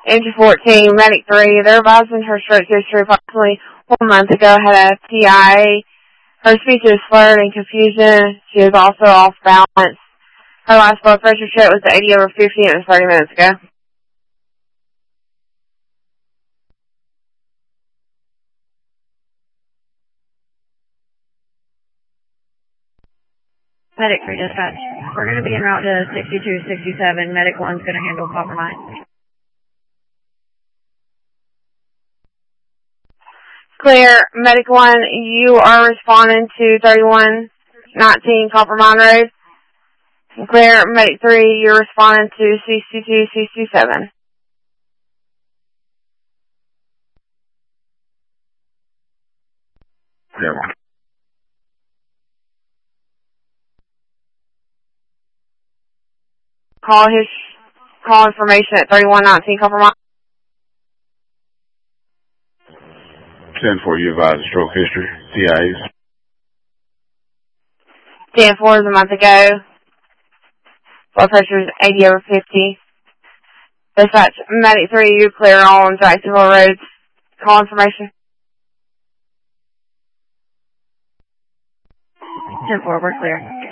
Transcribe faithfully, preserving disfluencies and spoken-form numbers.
Engine fourteen, Medic three, they're advising her stroke history approximately one month ago had a T I A. Her speech is slurred and confusion. She is also off balance. Her last blood pressure check was eighty over fifty and it was thirty minutes ago. Medic three dispatch. We're going to be en route to sixty-two sixty-seven. Medic one's going to handle compromise. Clear. Medic one, you are responding to thirty-one nineteen Copper Mine Road. Clear. Medic three, you're responding to sixty-two sixty-seven. Clear one. Call his, call information at thirty-one nineteen Copper Mine. ten four, you advise stroke history, T I As. ten four is a month ago. Blood pressure is eighty over fifty. Dispatch, Medic three, you're clear on Jacksonville Road. Call information. ten four, we're clear.